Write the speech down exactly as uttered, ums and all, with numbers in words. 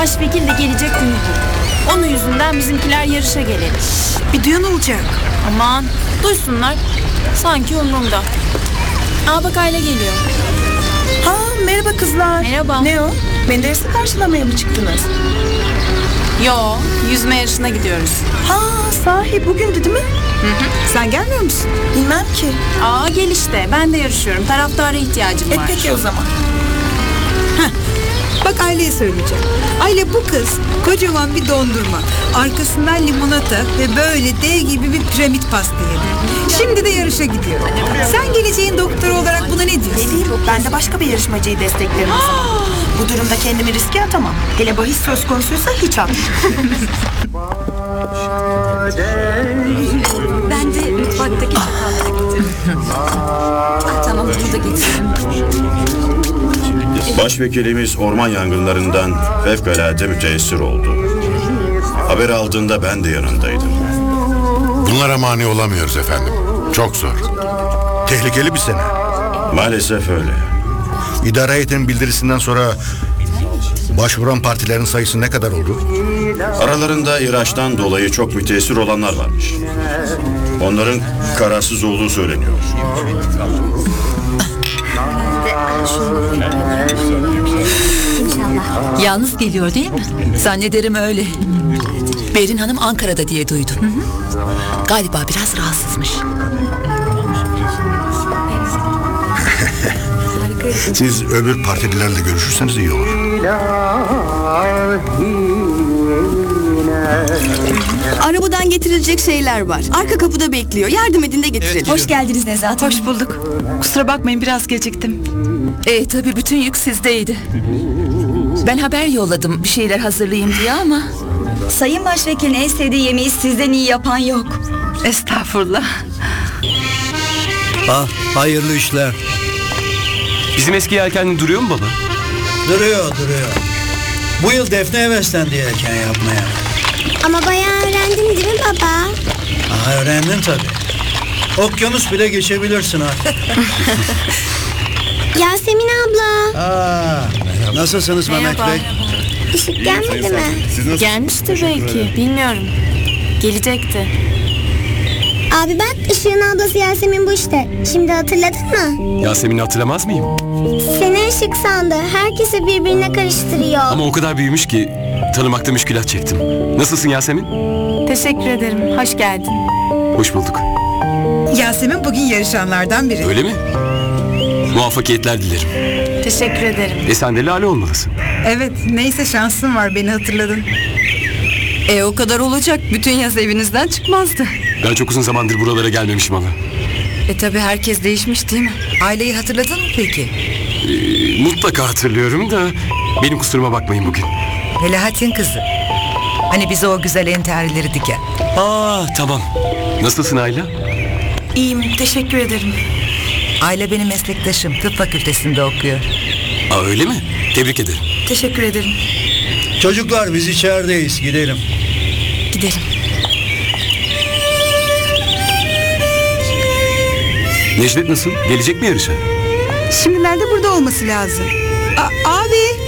Başvekil de gelecek gün bu. Onun yüzünden bizimkiler yarışa gelir. Bir duyan olacak. Aman duysunlar. Sanki umurumda. Aa bak Ayla geliyor. Ha merhaba kızlar. Merhaba. Ne o? Menderes'i karşılamaya mı çıktınız? Yo, yüzme yarışına gidiyoruz. Ha sahi bugündü değil mi? Hı hı. Sen gelmiyor musun? Bilmem ki. Aa gel işte. Ben de yarışıyorum. Taraftara ihtiyacım E var. peki o zaman. Bak Aile'ye söyleyeceğim. Aile bu kız kocaman bir dondurma. Arkasından limonata ve böyle dev gibi bir piramit pasta yedi. Şimdi de yarışa gidiyor. Sen geleceğin doktoru olarak buna ne diyorsun? Ne diyeyim? Ben de başka bir yarışmacıyı desteklerim o zaman. Bu durumda kendimi riske atamam. Hele bahis söz konusuysa hiç atmam. Ben de mutfaktaki çakallara getiririm. Ah, tamam bunu da getiririm. Başvekilimiz orman yangınlarından fevkalade müteessir oldu. Haber aldığında ben de yanındaydım. Bunlara mani olamıyoruz efendim. Çok zor. Tehlikeli bir sene. Maalesef öyle. İdare heyetinin bildirisinden sonra başvuran partilerin sayısı ne kadar oldu? Aralarında İraç'tan dolayı çok müteessir olanlar varmış. Onların kararsız olduğu söyleniyor. Yalnız geliyor değil mi? Zannederim öyle. Berin Hanım Ankara'da diye duydum. Hı hı. Galiba biraz rahatsızmış. Siz öbür partililerle görüşürseniz iyi olur. Arabadan getirilecek şeyler var. Arka kapıda bekliyor. Yardım edin de getirelim. Hoş geldiniz Nezahat Hanım. Hoş bulduk. Kusura bakmayın biraz geciktim. E tabii bütün yük sizdeydi. Ben haber yolladım bir şeyler hazırlayayım diye ama... Sayın Başvekilin en sevdiği yemeği sizden iyi yapan yok. Estağfurullah. Ah, hayırlı işler. Bizim eski yelkenli duruyor mu baba? Duruyor, duruyor. Bu yıl Defne heveslendi yelken yapmaya. Ama bayağı öğrendin değil mi baba? Ah, öğrendin tabii. Okyanus bile geçebilirsin ha. Yasemin abla. Aa, nasılsınız Mehmet Merhaba. Bey? Işık gelmedi mi? Gelmiştir belki. Bilmiyorum. Gelecekti. Abi bak Işık'ın ablası Yasemin bu işte. Şimdi hatırladın mı? Yasemin'i hatırlamaz mıyım? Seni Işık sandı. Herkesi birbirine karıştırıyor. Ama o kadar büyümüş ki tanımakta müşkülat çektim. Nasılsın Yasemin? Teşekkür ederim. Hoş geldin. Hoş bulduk. Yasemin bugün yarışanlardan biri. Öyle mi? Muvaffakiyetler dilerim. Teşekkür ederim. E sen de Lale olmalısın. Evet, neyse şansın var, beni hatırladın. E o kadar olacak. Bütün yaz evinizden çıkmazdı. Ben çok uzun zamandır buralara gelmemişim hala. E tabii herkes değişmiş değil mi? Aileyi hatırladın mı peki? Ee, mutlaka hatırlıyorum da benim kusuruma bakmayın bugün. Melahat'in kızı. Hani bize o güzel entarileri diken. Aa tamam. Nasılsın Ayla? İyiyim, teşekkür ederim. Aile benim meslektaşım. Tıp fakültesinde okuyor. Aa öyle mi? Tebrik ederim. Teşekkür ederim. Çocuklar biz içerideyiz, gidelim. Gidelim. Necdet nasıl? Gelecek mi yarışa? Şimdilerde burada olması lazım. A- abi!